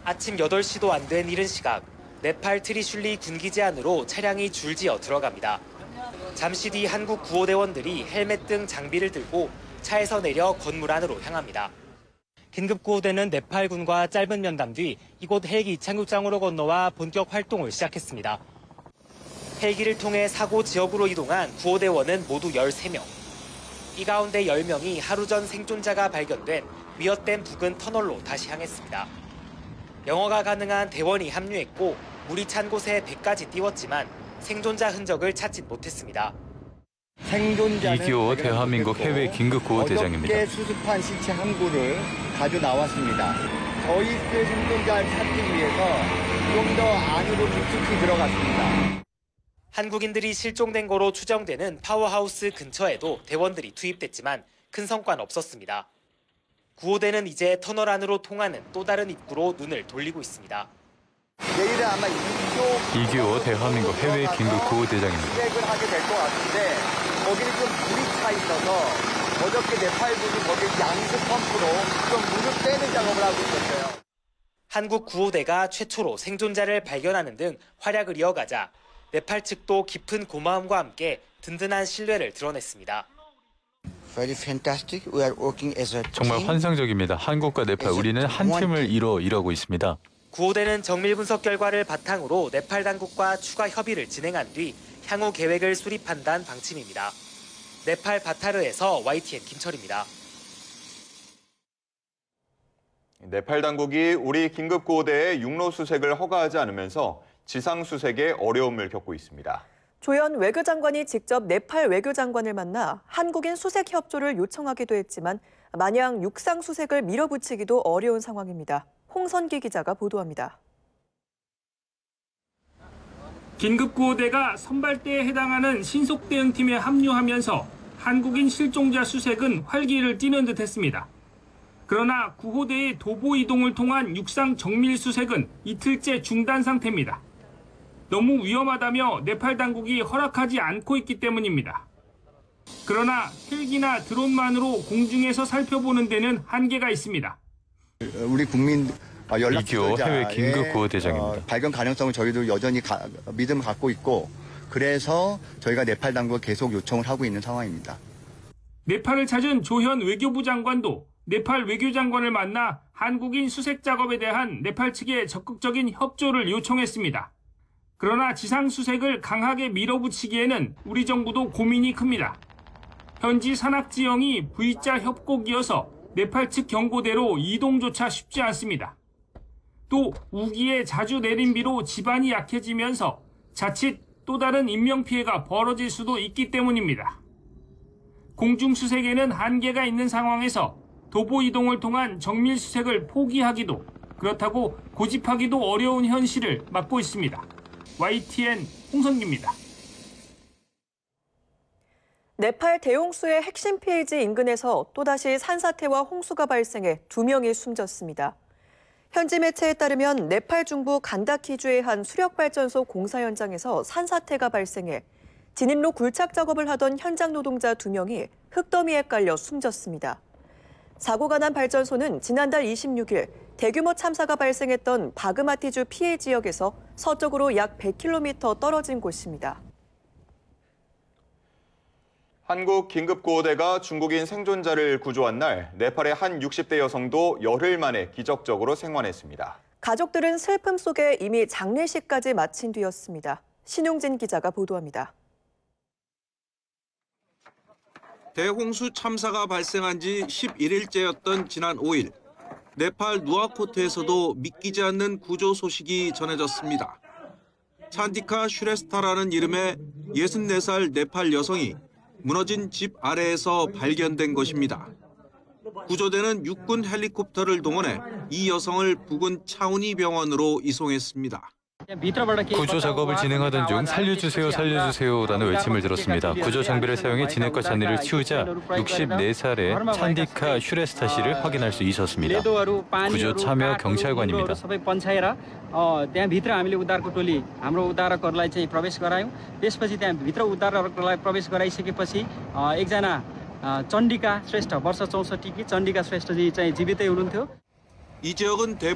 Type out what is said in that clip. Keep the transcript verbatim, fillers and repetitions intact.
아침 여덟 시도 안 된 이른 시각, 네팔 트리슐리 군기지 안으로 차량이 줄지어 들어갑니다. 잠시 뒤 한국 구호대원들이 헬멧 등 장비를 들고 차에서 내려 건물 안으로 향합니다. 긴급구호대는 네팔군과 짧은 면담 뒤 이곳 헬기 이착륙장으로 건너와 본격 활동을 시작했습니다. 헬기를 통해 사고 지역으로 이동한 구호대원은 모두 열세 명. 이 가운데 열 명이 하루 전 생존자가 발견된 위엇댐 부근 터널로 다시 향했습니다. 영어가 가능한 대원이 합류했고 물이 찬 곳에 배까지 띄웠지만 생존자 흔적을 찾지 못했습니다. 이기호 대한민국 해외 긴급구호대장입니다. 어저께 수습한 시체 한 구를 가져 나왔습니다. 저희 그 생존자를 찾기 위해서 좀 더 안으로 깊숙이 들어갔습니다. 한국인들이 실종된 거로 추정되는 파워하우스 근처에도 대원들이 투입됐지만 큰 성과는 없었습니다. 구호대는 이제 터널 안으로 통하는 또 다른 입구로 눈을 돌리고 있습니다. 내일은 아마 이쪽 이기호 대한민국 해외 긴급구호대장입니다. 시작을 하게 될 것 같은데 거기는 좀 물이 차 있어서 어저께 네팔군이 거기 양수 펌프로 좀 물을 빼는 작업을 하고 있었어요. 한국 구호대가 최초로 생존자를 발견하는 등 활약을 이어가자 네팔 측도 깊은 고마움과 함께 든든한 신뢰를 드러냈습니다. Very fantastic. We are working as a team. 정말 환상적입니다. 한국과 네팔, 우리는 한 팀을 이뤄 일하고 있습니다. 구호대는 정밀 분석 결과를 바탕으로 네팔 당국과 추가 협의를 진행한 뒤 향후 계획을 수립한다는 방침입니다. 네팔 바타르에서 와이티엔 김철입니다. 네팔 당국이 우리 긴급구호대의 육로 수색을 허가하지 않으면서 지상 수색에 어려움을 겪고 있습니다. 조현 외교장관이 직접 네팔 외교장관을 만나 한국인 수색 협조를 요청하기도 했지만 마냥 육상 수색을 밀어붙이기도 어려운 상황입니다. 홍선기 기자가 보도합니다. 긴급구호대가 선발대에 해당하는 신속대응팀에 합류하면서 한국인 실종자 수색은 활기를 띠는 듯했습니다. 그러나 구호대의 도보 이동을 통한 육상 정밀 수색은 이틀째 중단 상태입니다. 너무 위험하다며 네팔 당국이 허락하지 않고 있기 때문입니다. 그러나 헬기나 드론만으로 공중에서 살펴보는 데는 한계가 있습니다. 우리 국민 연락 이기호 해외 긴급구호대장입니다. 어, 발견 가능성을 저희도 여전히 가, 믿음을 갖고 있고 그래서 저희가 네팔 당국에 계속 요청을 하고 있는 상황입니다. 네팔을 찾은 조현 외교부 장관도 네팔 외교장관을 만나 한국인 수색 작업에 대한 네팔 측의 적극적인 협조를 요청했습니다. 그러나 지상 수색을 강하게 밀어붙이기에는 우리 정부도 고민이 큽니다. 현지 산악 지형이 V자 협곡이어서 네팔 측 경고대로 이동조차 쉽지 않습니다. 또 우기에 자주 내린 비로 지반이 약해지면서 자칫 또 다른 인명피해가 벌어질 수도 있기 때문입니다. 공중수색에는 한계가 있는 상황에서 도보 이동을 통한 정밀 수색을 포기하기도 그렇다고 고집하기도 어려운 현실을 맞고 있습니다. 와이티엔 홍선기입니다. 네팔 대홍수의 핵심 피해지 인근에서 또다시 산사태와 홍수가 발생해 두 명이 숨졌습니다. 현지 매체에 따르면 네팔 중부 간다키주의 한 수력발전소 공사 현장에서 산사태가 발생해 진입로 굴착 작업을 하던 현장 노동자 두 명이 흙더미에 깔려 숨졌습니다. 사고가 난 발전소는 지난달 이십육 일 대규모 참사가 발생했던 바그마티주 피해 지역에서 서쪽으로 약 백 킬로미터 떨어진 곳입니다. 한국 긴급구호대가 중국인 생존자를 구조한 날 네팔의 한 육십 대 여성도 열흘 만에 기적적으로 생還했습니다. 가족들은 슬픔 속에 이미 장례식까지 마친 뒤였습니다. 신용진 기자가 보도합니다. 대홍수 참사가 발생한 지 십일 일째였던 지난 오 일, 네팔 누아코트에서도 믿기지 않는 구조 소식이 전해졌습니다. 찬디카 슈레스타라는 이름의 예순네 살 네팔 여성이 무너진 집 아래에서 발견된 것입니다. 구조대는 육군 헬리콥터를 동원해 이 여성을 부근 차우니 병원으로 이송했습니다. 구조 작업을 진행하던 중 살려주세요 살려주세요라는 외침을 들었습니다. 구조 장비를 사용해 진흙과 잔디를 치우자 육십네 살의 찬디카 슈레스타 씨를 확인할 수 있었습니다. 구조 참여 경찰관입니다. त्यहाँभित्र हामीले उद्धारको टोली हाम्रो उद्धारकहरूलाई चाहिँ प्रवेश गरायौँ त्यसपछि त्यहाँभित्र उद्धारकहरूलाई प्रवेश गराइसकेपछि एकजना चण्डिका श्रेष्ठ वर्ष चौसठी की चण्डिका श्रेष्ठजी चाहिँ जीवितै हुनुहुन्थ्यो 이 지역은